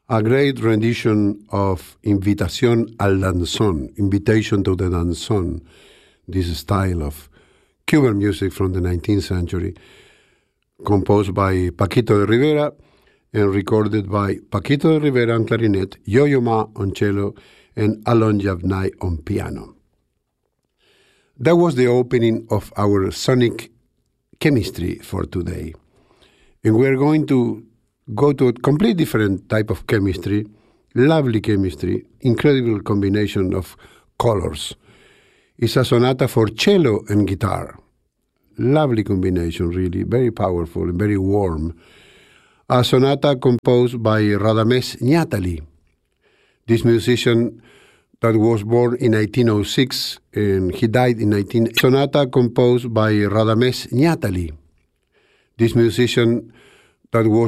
a great rendition of Invitación al Danzón, Invitation to the Danzón, this style of Cuban music from the 19th century, composed by Paquito de Rivera and recorded by Paquito de Rivera on clarinet, Yo-Yo Ma on cello, and Alon Yavnai on piano. That was the opening of our sonic chemistry for today. And we're going to go to a completely different type of chemistry, lovely chemistry, incredible combination of colors. It's a sonata for cello and guitar. Lovely combination, really, very powerful and very warm. A sonata composed by Radames Niatali. This musician that was born in 1906 and he died in 19... Sonata composed by Radames Niatali. This musician that was